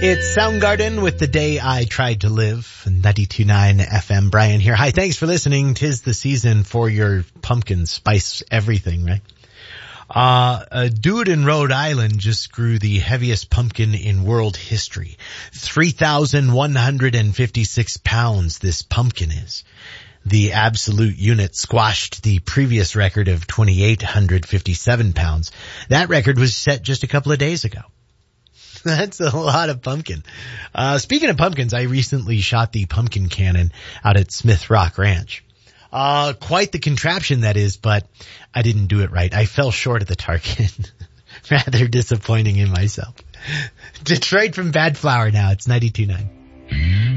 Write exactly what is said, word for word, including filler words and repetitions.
It's Soundgarden with The Day I Tried to Live, ninety-two point nine F M. Brian here. Hi, thanks for listening. 'Tis the season for your pumpkin spice everything, right? Uh, a dude in Rhode Island just grew the heaviest pumpkin in world history. three thousand one hundred fifty-six pounds this pumpkin is. The absolute unit squashed the previous record of two thousand eight hundred fifty-seven pounds. That record was set just a couple of days ago. That's a lot of pumpkin. Uh, speaking of pumpkins, I recently shot the pumpkin cannon out at Smith Rock Ranch. Uh, quite the contraption that is, but I didn't do it right. I fell short of the target. Rather disappointing in myself. Detroit from Bad Flower now. It's ninety-two point nine.